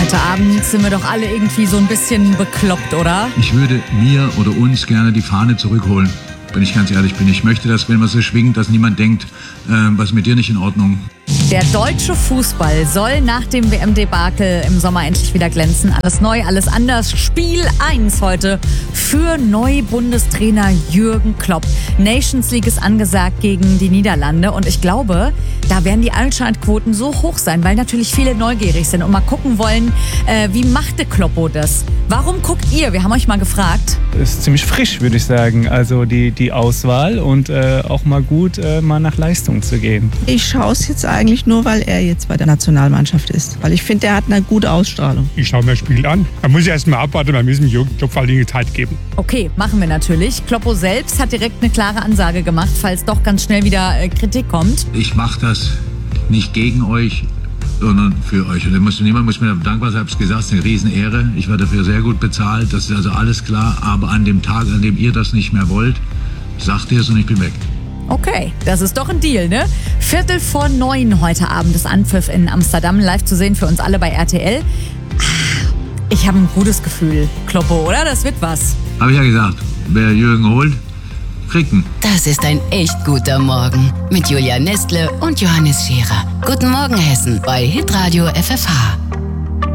Heute Abend sind wir doch alle irgendwie so ein bisschen bekloppt, oder? Ich würde mir oder uns gerne die Fahne zurückholen, wenn ich ganz ehrlich bin. Ich möchte, dass, wenn man so schwingt, dass niemand denkt, was ist mit dir nicht in Ordnung. Der deutsche Fußball soll nach dem WM-Debakel im Sommer endlich wieder glänzen. Alles neu, alles anders. Spiel 1 heute für Neubundestrainer Jürgen Klopp. Nations League ist angesagt gegen die Niederlande und ich glaube, da werden die Einschaltquoten so hoch sein, weil natürlich viele neugierig sind und mal gucken wollen, wie machte Kloppo das? Warum guckt ihr? Wir haben euch mal gefragt. Das ist ziemlich frisch, würde ich sagen. Also die Auswahl und auch mal gut, mal nach Leistung zu gehen. Ich schaue es jetzt eigentlich nur, weil er jetzt bei der Nationalmannschaft ist. Weil ich finde, er hat eine gute Ausstrahlung. Ich schaue mir das Spiel an. Man muss erst mal abwarten, wir müssen Jürgen Klopp vor allen Dingen Zeit geben. Okay, machen wir natürlich. Kloppo selbst hat direkt eine klare Ansage gemacht, falls doch ganz schnell wieder Kritik kommt. Ich mache das nicht gegen euch, sondern für euch. Und niemand muss mir dankbar sein, ich habe es gesagt, es ist eine Riesenehre. Ich werde dafür sehr gut bezahlt, das ist also alles klar. Aber an dem Tag, an dem ihr das nicht mehr wollt, sagt ihr es und ich bin weg. Okay, das ist doch ein Deal, ne? 8:45 heute Abend ist Anpfiff in Amsterdam, live zu sehen für uns alle bei RTL. Ich habe ein gutes Gefühl, Kloppo, oder? Das wird was. Habe ich ja gesagt, wer Jürgen holt, kriegt ihn. Das ist ein echt guter Morgen mit Julia Nestle und Johannes Scherer. Guten Morgen Hessen bei Hitradio FFH.